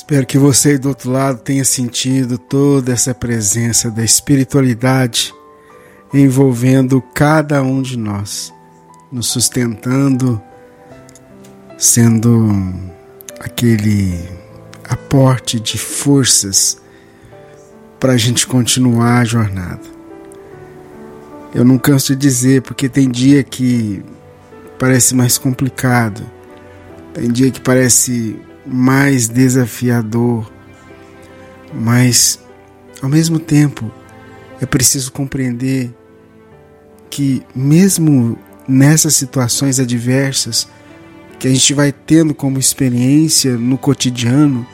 Espero que você aí do outro lado tenha sentido toda essa presença da espiritualidade envolvendo cada um de nós, nos sustentando, sendo aquele aporte de forças para a gente continuar a jornada. Eu não canso de dizer, porque tem dia que parece mais complicado, tem dia que parece mais desafiador, mas ao mesmo tempo é preciso compreender que mesmo nessas situações adversas que a gente vai tendo como experiência no cotidiano,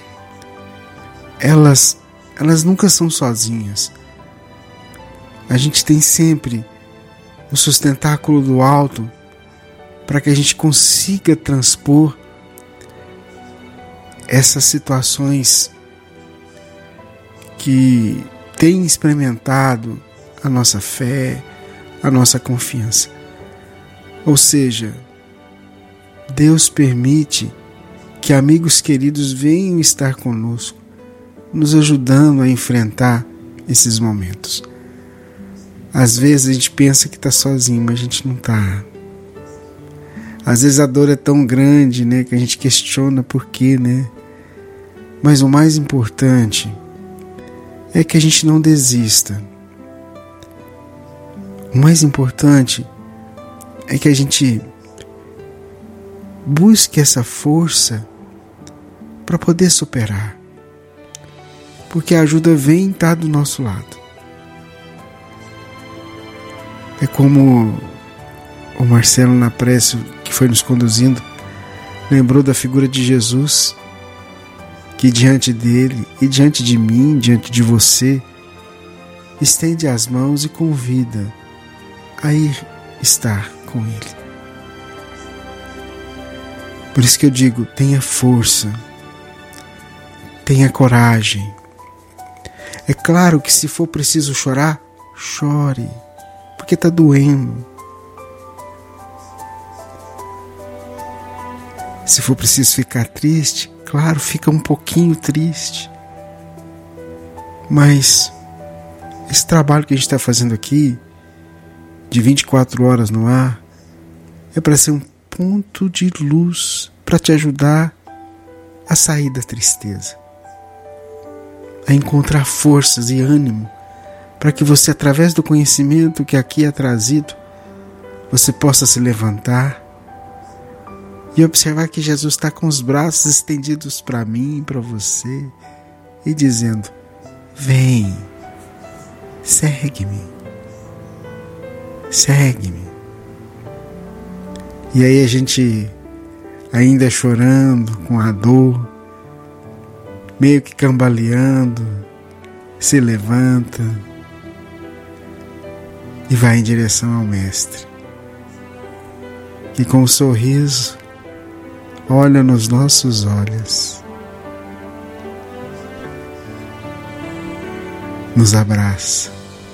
elas nunca são sozinhas. A gente tem sempre o sustentáculo do alto para que a gente consiga transpor essas situações que têm experimentado a nossa fé, a nossa confiança. Ou seja, Deus permite que amigos queridos venham estar conosco, nos ajudando a enfrentar esses momentos. Às vezes a gente pensa que está sozinho, mas a gente não está. Às vezes a dor é tão grande, né, que a gente questiona por quê, né? Mas o mais importante é que a gente não desista. O mais importante é que a gente busque essa força para poder superar. Porque a ajuda vem estar do nosso lado. É como o Marcelo na prece que foi nos conduzindo lembrou da figura de Jesus, que diante dele e diante de mim, diante de você, estende as mãos e convida a ir estar com ele. Por isso que eu digo, tenha força, tenha coragem. É claro que se for preciso chorar, chore, porque está doendo. Se for preciso ficar triste, claro, fica um pouquinho triste. Mas esse trabalho que a gente está fazendo aqui, de 24 horas no ar, é para ser um ponto de luz para te ajudar a sair da tristeza, a encontrar forças e ânimo para que você, através do conhecimento que aqui é trazido, você possa se levantar e observar que Jesus está com os braços estendidos para mim e para você e dizendo: vem, segue-me, segue-me. E aí a gente, ainda chorando com a dor, meio que cambaleando, se levanta e vai em direção ao Mestre, que com um sorriso olha nos nossos olhos, nos abraça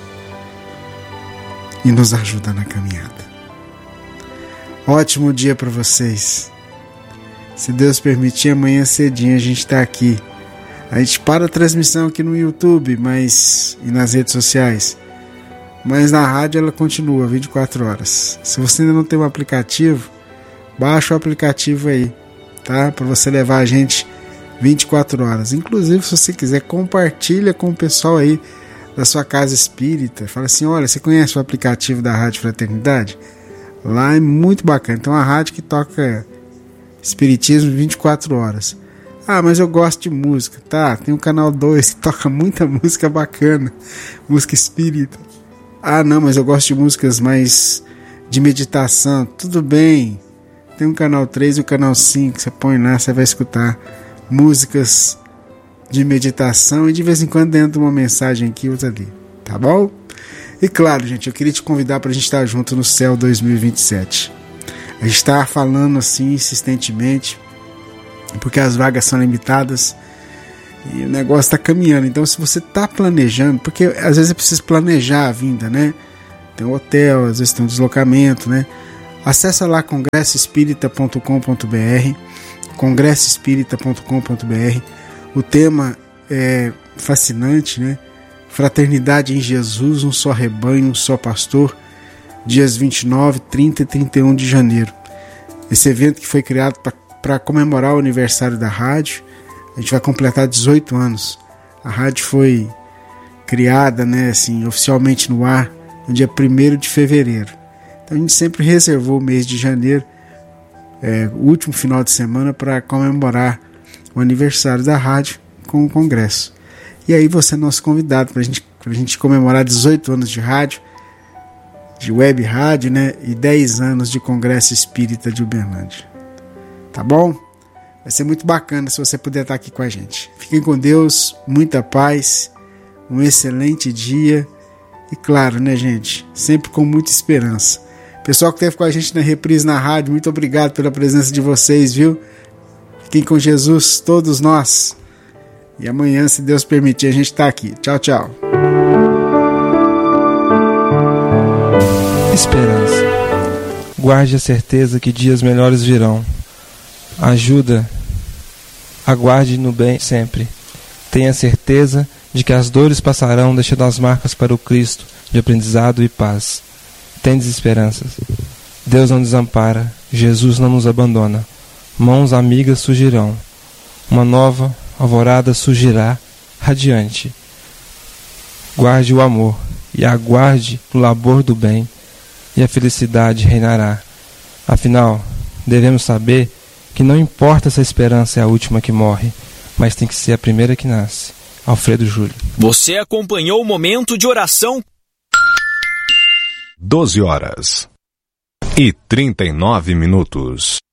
e nos ajuda na caminhada. Ótimo dia para vocês. Se Deus permitir, amanhã cedinho a gente está aqui. A gente para a transmissão aqui no YouTube, e nas redes sociais, mas na rádio ela continua 24 horas. Se você ainda não tem um aplicativo, baixa o aplicativo aí, tá? Para você levar a gente 24 horas. Inclusive, se você quiser, compartilha com o pessoal aí da sua casa espírita. Fala assim: olha, você conhece o aplicativo da Rádio Fraternidade? Lá é muito bacana. Então, a rádio que toca espiritismo 24 horas. Ah, mas eu gosto de música. Tá, tem o canal 2 que toca muita música bacana, música espírita. Ah, não, mas eu gosto de músicas mais de meditação. Tudo bem, tem o canal 3 e o canal 5, você põe lá, você vai escutar músicas de meditação e de vez em quando dentro de uma mensagem aqui, outra ali, tá bom? E claro, gente, eu queria te convidar para a gente estar junto no Céu 2027. A gente está falando assim insistentemente, porque as vagas são limitadas e o negócio está caminhando. Então, se você está planejando, porque às vezes é preciso planejar a vinda, né? Tem um hotel, às vezes tem um deslocamento, né? Acessa lá congressoespírita.com.br, congressoespírita.com.br. O tema é fascinante, né? Fraternidade em Jesus, um só rebanho, um só pastor, dias 29, 30 e 31 de janeiro. Esse evento que foi criado para comemorar o aniversário da rádio. A gente vai completar 18 anos. A rádio foi criada, né, assim, oficialmente no ar no dia 1º de fevereiro. Então a gente sempre reservou o mês de janeiro, o último final de semana, para comemorar o aniversário da rádio com o congresso. E aí você é nosso convidado para a gente comemorar 18 anos de rádio, de web rádio, né, e 10 anos de Congresso Espírita de Uberlândia. Tá bom? Vai ser muito bacana se você puder estar aqui com a gente. Fiquem com Deus, muita paz, um excelente dia e claro, né, gente, sempre com muita esperança. Pessoal que esteve com a gente na reprise na rádio, muito obrigado pela presença de vocês, viu? Fiquem com Jesus, todos nós. E amanhã, se Deus permitir, a gente está aqui. Tchau, tchau. Esperança. Guarde a certeza que dias melhores virão. Aguarde no bem sempre. Tenha certeza de que as dores passarão, deixando as marcas para o Cristo de aprendizado e paz. Tendes esperanças. Deus não desampara, Jesus não nos abandona. Mãos amigas surgirão. Uma nova alvorada surgirá radiante. Guarde o amor e aguarde o labor do bem, e a felicidade reinará. Afinal, devemos saber que não importa se a esperança é a última que morre, mas tem que ser a primeira que nasce. Alfredo Júlio. Você acompanhou o momento de oração. 12 horas e 39 minutos.